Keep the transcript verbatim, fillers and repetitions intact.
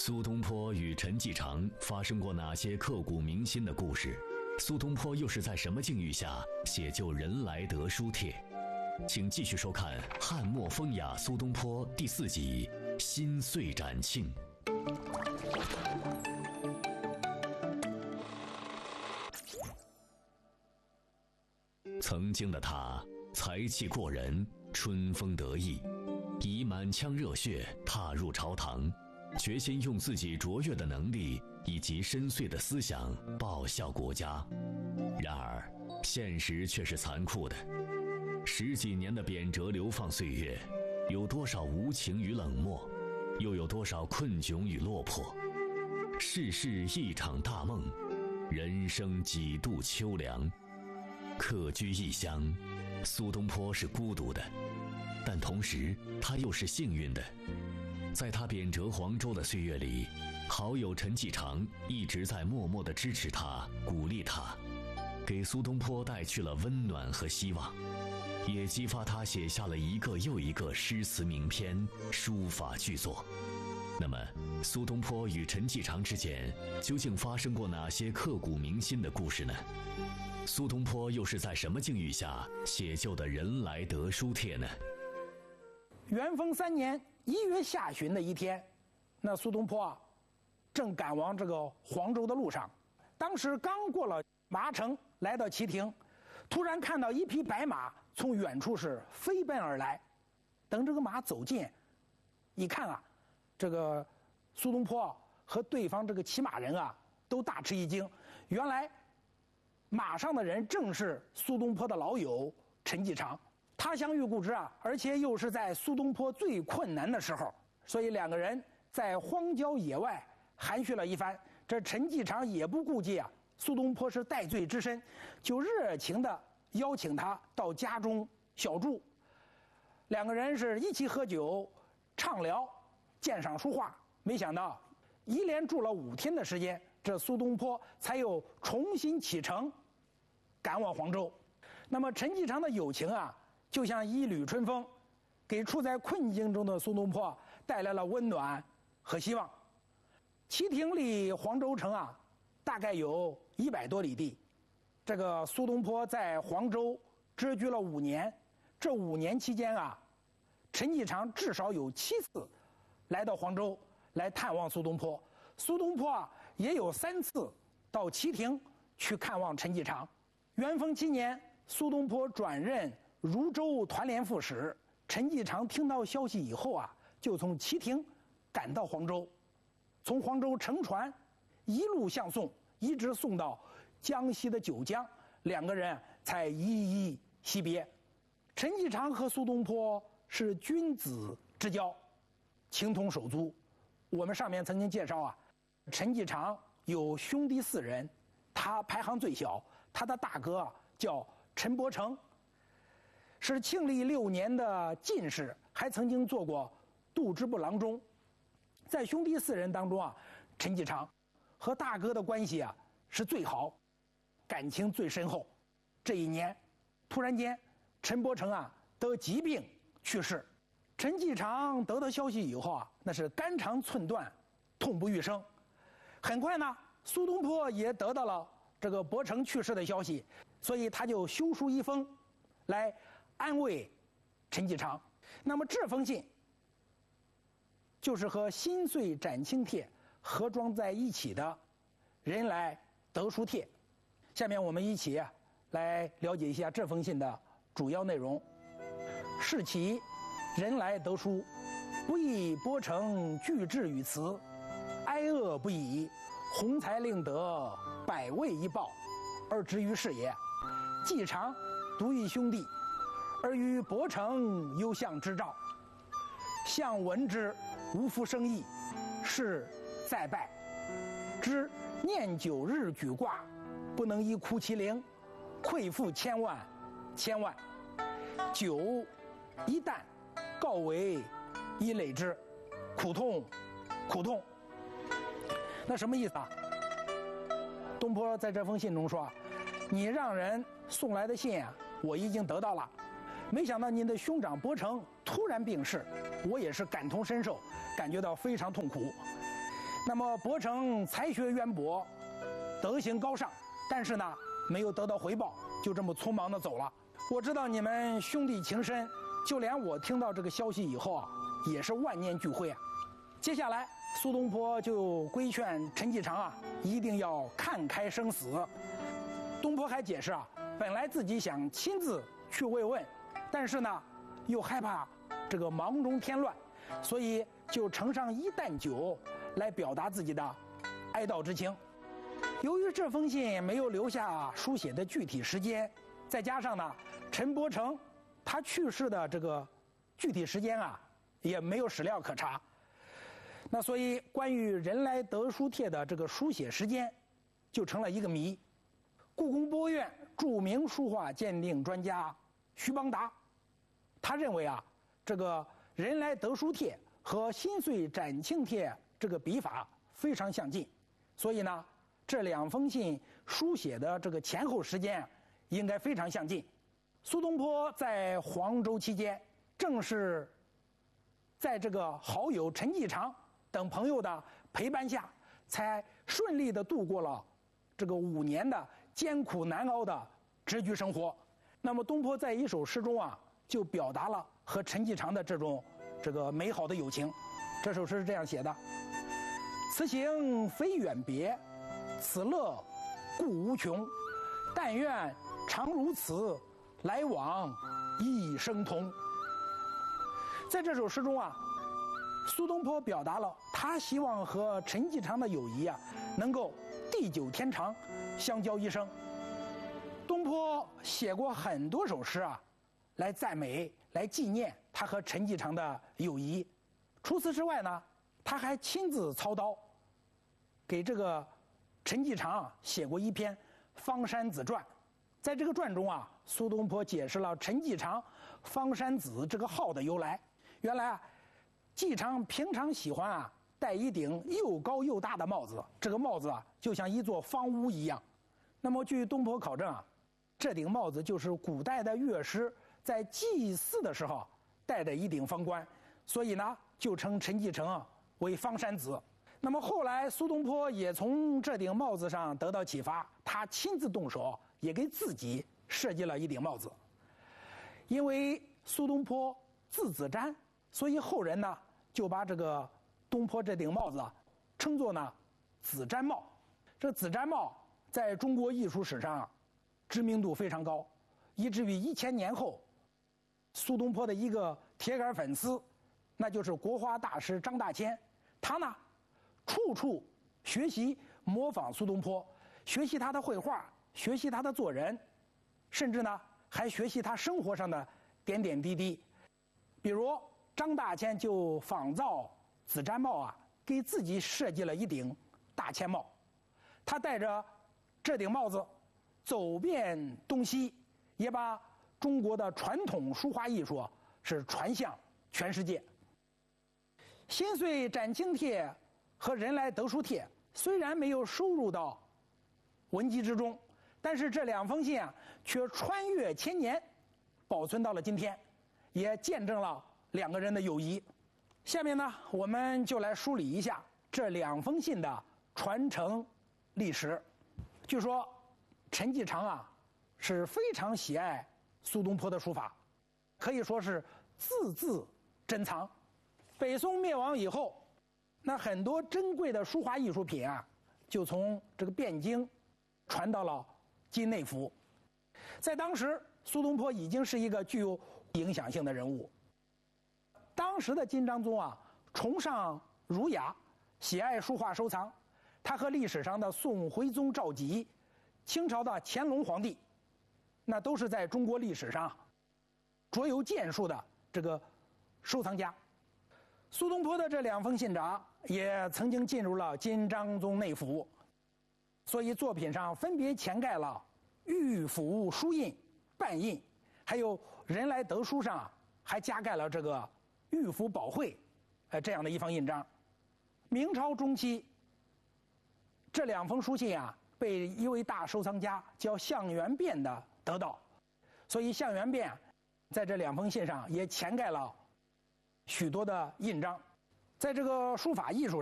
苏东坡与陈继常发生过哪些刻骨铭心的故事？苏东坡又是在什么境遇下写就人来得书帖？请继续收看《汉末风雅苏东坡》第四集《心碎展庆》。曾经的他才气过人，春风得意，以满腔热血踏入朝堂，决心用自己卓越的能力以及深邃的思想报效国家。然而现实却是残酷的，十几年的贬谪流放岁月，有多少无情与冷漠，又有多少困窘与落魄。世事一场大梦，人生几度秋凉。客居异乡，苏东坡是孤独的，但同时他又是幸运的。在他贬谪黄州的岁月里，好友陈继常一直在默默地支持他，鼓励他，给苏东坡带去了温暖和希望，也激发他写下了一个又一个诗词名篇、书法巨作。那么苏东坡与陈继常之间究竟发生过哪些刻骨铭心的故事呢？苏东坡又是在什么境遇下写就的人来得书帖呢？ 元丰三年一月下旬的一天，那苏东坡啊，正赶往这个黄州的路上，当时刚过了麻城，来到旗亭，突然看到一匹白马从远处是飞奔而来。等这个马走近，一看啊，这个苏东坡和对方这个骑马人啊，都大吃一惊，原来马上的人正是苏东坡的老友陈继常。他乡遇故知啊，而且又是在苏东坡最困难的时候，所以两个人在荒郊野外寒暄了一番。这陈继常也不顾忌啊苏东坡是戴罪之身，就热情地邀请他到家中小住。两个人是一起喝酒畅聊，鉴赏书画。没想到一连住了五天的时间，这苏东坡才又重新启程赶往黄州。那么陈继常的友情啊，就像一缕春风，给处在困境中的苏东坡带来了温暖和希望。旗亭离黄州城啊，大概有一百多里地。这个苏东坡在黄州谪居了五年，这五年期间啊，陈继常至少有七次来到黄州来探望苏东坡。苏东坡啊，也有三次到旗亭去看望陈继常。元丰七年，苏东坡转任汝州团练副使，陈继常听到消息以后啊，就从旗亭赶到黄州，从黄州乘船一路相送，一直送到江西的九江，两个人才依依惜别。陈继常和苏东坡是君子之交，情同手足。我们上面曾经介绍啊，陈继常有兄弟四人，他排行最小，他的大哥啊叫陈伯承，是庆历六年的进士，还曾经做过度支部郎中。在兄弟四人当中啊，陈继常和大哥的关系啊是最好，感情最深厚。这一年突然间陈伯承啊得疾病去世，陈继常得到消息以后啊，那是肝肠寸断，痛不欲生。很快呢，苏东坡也得到了这个伯承去世的消息，所以他就修书一封来安慰陈继常。那么这封信就是和《心碎展庆帖》合装在一起的人来得书帖。下面我们一起啊来了解一下这封信的主要内容。是其人来得书，不以伯承具志于辞，哀恶不已，鸿才令得百味一报，而之于世也。继常独一兄弟，而与伯承有相之兆，相闻之，无复生意，是再拜。知念九日举卦，不能依哭其灵，馈付千万，千万。九一旦告为一累之，苦痛，苦痛。那什么意思啊？东坡在这封信中说，你让人送来的信啊，我已经得到了，没想到您的兄长伯承突然病逝，我也是感同身受，感觉到非常痛苦。 那么伯承才学渊博，德行高尚，但是呢，没有得到回报，就这么匆忙的走了。我知道你们兄弟情深，就连我听到这个消息以后啊，也是万念俱灰啊。接下来，苏东坡就规劝陈继常啊，一定要看开生死。东坡还解释啊，本来自己想亲自去慰问，但是呢，又害怕这个忙中添乱，所以就盛上一担酒来表达自己的哀悼之情。由于这封信没有留下书写的具体时间，再加上呢，陈伯承他去世的这个具体时间啊，也没有史料可查。那所以关于人来得书帖的这个书写时间，就成了一个谜。故宫博物院著名书画鉴定专家徐邦达，他认为啊，这个人来得书帖和辛岁斩庆帖这个笔法非常相近，所以呢，这两封信书写的这个前后时间应该非常相近。苏东坡在黄州期间，正是在这个好友陈继常等朋友的陪伴下，才顺利地度过了这个五年的艰苦难熬的谪居生活。那么东坡在一首诗中啊，就表达了和陈继常的这种这个美好的友情。这首诗是这样写的：此行非远别，此乐故无穷。但愿常如此，来往一生同。在这首诗中啊，苏东坡表达了他希望和陈继常的友谊啊，能够地久天长，相交一生。东坡写过很多首诗啊，来赞美、来纪念他和陈继常的友谊。除此之外呢，他还亲自操刀，给这个陈继常啊写过一篇《方山子传》。在这个传中啊，苏东坡解释了陈继常“方山子”这个号的由来。原来啊，继常平常喜欢啊戴一顶又高又大的帽子，这个帽子啊就像一座方屋一样。那么据东坡考证啊，这顶帽子就是古代的乐师在祭祀的时候戴的一顶方冠，所以呢就称陈继常啊为方山子。那么后来苏东坡也从这顶帽子上得到启发，他亲自动手也给自己设计了一顶帽子。因为苏东坡字子瞻，所以后人呢就把这个东坡这顶帽子啊称作呢子瞻帽。这子瞻帽在中国艺术史上啊知名度非常高，以至于一千年后，苏东坡的一个铁杆粉丝，那就是国画大师张大千，他呢处处学习模仿苏东坡，学习他的绘画，学习他的做人，甚至呢还学习他生活上的点点滴滴。比如张大千就仿造子瞻帽啊，给自己设计了一顶大千帽。他戴着这顶帽子走遍东西，也把中国的传统书画艺术啊是传向全世界。辛岁斩庆帖和人来得书帖虽然没有收入到文集之中，但是这两封信啊却穿越千年，保存到了今天，也见证了两个人的友谊。下面呢，我们就来梳理一下这两封信的传承历史。据说陈继常啊是非常喜爱苏东坡的书法，可以说是字字珍藏。北宋灭亡以后，那很多珍贵的书画艺术品啊，就从这个汴京传到了津内府。在当时，苏东坡已经是一个具有影响性的人物。当时的金章宗啊，崇尚儒雅，喜爱书画收藏。他和历史上的宋徽宗赵佶、清朝的乾隆皇帝，那都是在中国历史上卓有建树的这个收藏家。苏东坡的这两封信札也曾经进入了金章宗内府，所以作品上分别嵌盖了御府书印、半印，还有人来得书上还加盖了这个御府宝会，呃这样的一方印章。明朝中期，这两封书信啊，被一位大收藏家叫项元汴的得到，所以项元汴在这两封信上也嵌盖了许多的印章。在这个书法艺术